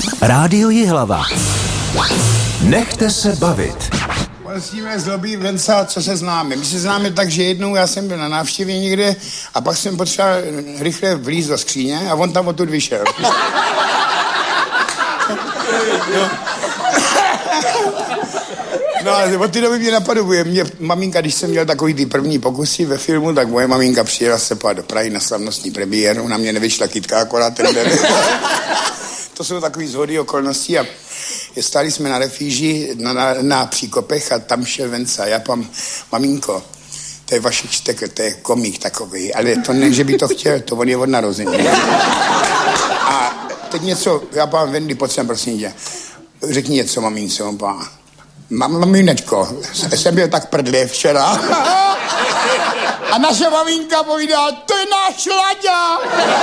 Rádio Jihlava. Nechte se bavit. Musíme zlobí Venca, co se známe. My se známe tak, že jednou já jsem byl na návštěvě někde a pak jsem potřeboval rychle vlízt do skříně a on tam odtud vyšel. No ale od té doby mě napaduje. Mě maminka, když jsem měl takový ty první pokusy ve filmu, tak moje maminka přijela se do Prahy na slavnostní premiéru. Na mě nevyšla kytka akorát ten den. To jsou takový shody okolností a stáli jsme na refíži na příkopech a tam šel Venca. Já pám, maminko, to je Vašek Štekl, to je komik takový, ale to ne, že by to chtěl, to on je od narození. A teď něco, já pám, Vendy, pojď sem, prosím tě. Řekni něco, mamince, on pán. Maminečko, jsem byl tak prdlý včera. A naše maminka povídala, to je náš Laďa.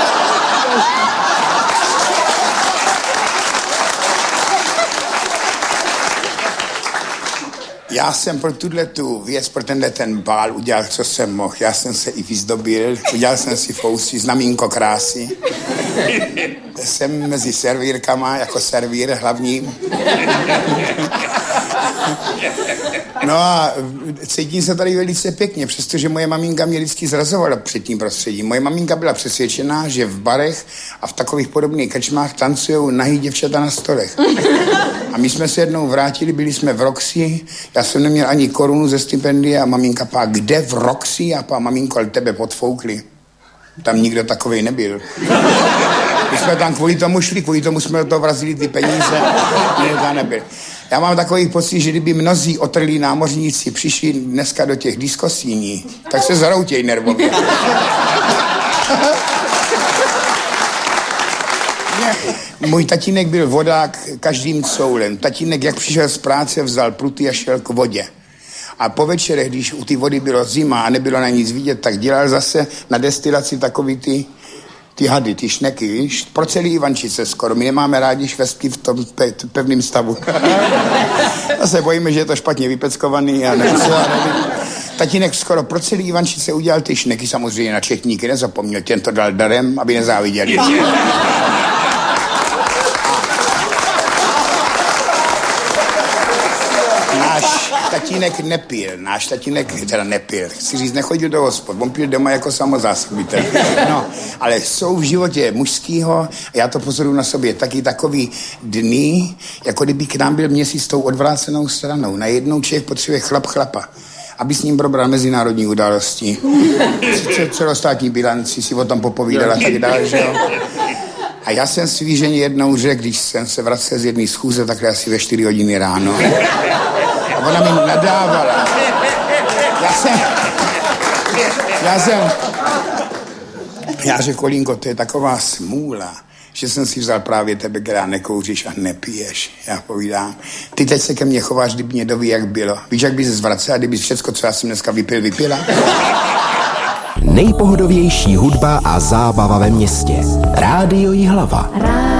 Já jsem pro tu věc, pro ten bál udělal, co jsem mohl. Já jsem se i vyzdobil, udělal jsem si fousy, znamínko krásy. Jsem mezi servírkama, jako servír hlavní. No a cítím se tady velice pěkně, přestože moje maminka mě vždycky zrazovala před tím prostředím. Moje maminka byla přesvědčená, že v barech a v takových podobných krčmách tancujou nahý děvčata na stolech. A my jsme se jednou vrátili, byli jsme v Roxy, já jsem neměl ani korunu ze stipendia a maminka pá, kde v Roxy? A pá, maminko, ale tebe podfoukli. Tam nikdo takovej nebyl. My jsme tam kvůli tomu šli, kvůli tomu jsme do toho vrazili ty peníze. Ne, to nebyl. Já mám takový pocit, že kdyby mnozí otrlí námořníci přišli dneska do těch diskosíní, tak se zaroutěj nervově. Můj tatínek byl vodák každým coulem. Tatínek, jak přišel z práce, vzal pruty a šel k vodě. A po večerech, když u té vody bylo zima a nebylo na nic vidět, tak dělal zase na destilaci takový ty hady, ty šneky, víš? Pro celý Ivančice skoro. My nemáme rádi švestky v tom pevném stavu. Zase bojíme, že je to špatně vypeckovaný a tatínek skoro pro celý Ivančice udělal ty šneky, samozřejmě na četníky nezapomněl. Těm to dal darem, aby nezáviděli. Náš tatínek teda nepil, chci říct, nechodil do hospod, on pil doma jako samozásobitel. No, ale jsou v životě mužskýho, já to pozoruju na sobě, taky takový dny, jako kdyby k nám byl měsíc s tou odvrácenou stranou. Najednou člověk potřebuje chlapa, aby s ním probral mezinárodní události, celostátní bilanci, si o tom popovídala tak dále, že jo. A já jsem svý ženě jednou řekl, když jsem se vracel z jedné schůze, takhle asi ve 4 hodiny ráno. A ona mi nadávala. Já řekl, Kolínko, to je taková smůla, že jsem si vzal právě tebe, která nekouříš a nepiješ. Já povídám, ty teď se ke mně chováš, kdyby mě doví, jak bylo. Víš, jak bys se zvracela, kdyby všecko, co já jsem dneska vypila? Nejpohodovější hudba a zábava ve městě. Rádio Jihlava.